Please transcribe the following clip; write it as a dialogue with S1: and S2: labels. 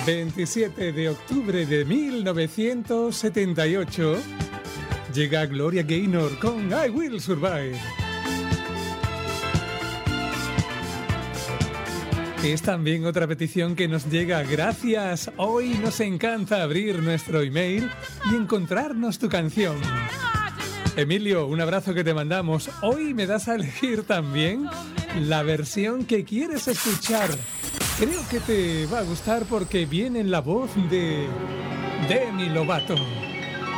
S1: 27 de octubre de 1978 llega Gloria Gaynor con I Will Survive. Es también otra petición que nos llega gracias. Hoy nos encanta abrir nuestro email y encontrarnos tu canción. Emilio, un abrazo que te mandamos. Hoy me das a elegir también la versión que quieres escuchar. Creo que te va a gustar porque viene en la voz de Demi Lovato.